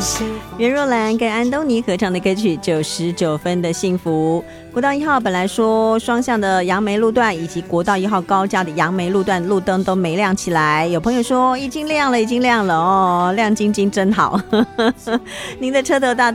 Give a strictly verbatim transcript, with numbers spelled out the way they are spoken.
袁若兰跟安东尼合唱的歌曲《九十九分的幸福》。国道一号本来说双向的杨梅路段以及国道一号高架的杨梅路段路灯都没亮起来，有朋友说已经亮了已经亮了哦，亮晶晶真好您的车头大